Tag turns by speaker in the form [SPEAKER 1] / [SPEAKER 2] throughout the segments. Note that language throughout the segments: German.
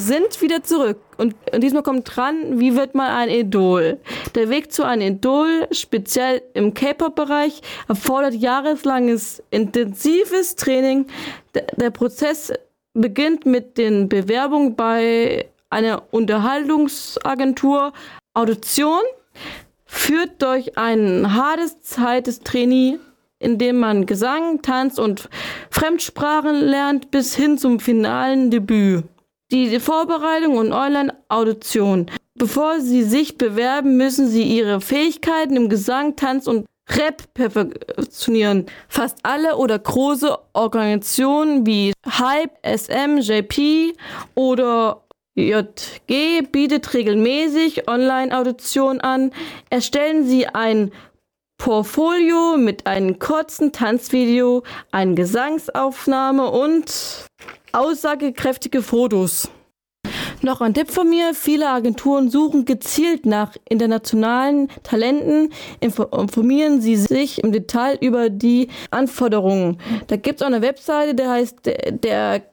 [SPEAKER 1] sind wieder zurück und diesmal kommt dran, wie wird man ein Idol? Der Weg zu einem Idol, speziell im K-Pop-Bereich, erfordert jahreslanges intensives Training. Der Prozess beginnt mit den Bewerbungen bei einer Unterhaltungsagentur, Audition, führt durch ein hartes Zeit des Trainings, in dem man Gesang, Tanz und Fremdsprachen lernt, bis hin zum finalen Debüt. Die Vorbereitung und Online-Audition. Bevor Sie sich bewerben, müssen Sie Ihre Fähigkeiten im Gesang, Tanz und Rap perfektionieren. Fast alle oder große Organisationen wie Hype, SM, JP oder JG bietet regelmäßig Online-Auditionen an. Erstellen Sie ein Portfolio mit einem kurzen Tanzvideo, eine Gesangsaufnahme und aussagekräftige Fotos. Noch ein Tipp von mir: Viele Agenturen suchen gezielt nach internationalen Talenten. Informieren Sie sich im Detail über die Anforderungen. Da gibt es auch eine Webseite, der heißt der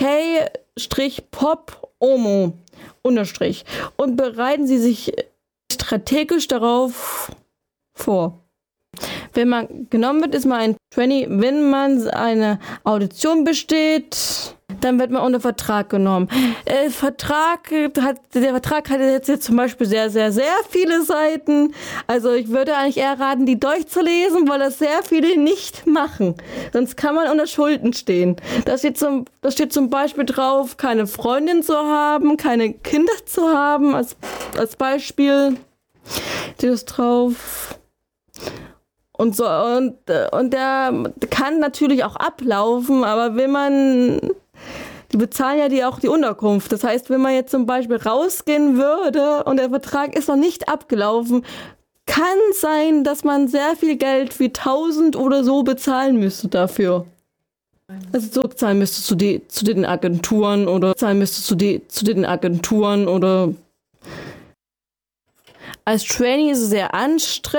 [SPEAKER 1] K-Pop-OMO _ und bereiten Sie sich strategisch darauf vor. Wenn man genommen wird, ist man ein Trainee. Wenn man eine Audition besteht, dann wird man unter Vertrag genommen. Der Vertrag hat jetzt zum Beispiel sehr, sehr, sehr viele Seiten. Also ich würde eigentlich eher raten, die durchzulesen, weil das sehr viele nicht machen. Sonst kann man unter Schulden stehen. Da steht zum Beispiel drauf, keine Freundin zu haben, keine Kinder zu haben. Als Beispiel steht das drauf. Und der kann natürlich auch ablaufen, aber die bezahlen ja auch die Unterkunft. Das heißt, wenn man jetzt zum Beispiel rausgehen würde und der Vertrag ist noch nicht abgelaufen, kann sein, dass man sehr viel Geld wie 1000 oder so bezahlen müsste dafür. Also zurückzahlen müsste zu den Agenturen oder zahlen müsste zu den Agenturen oder als Trainee ist es sehr anstrengend.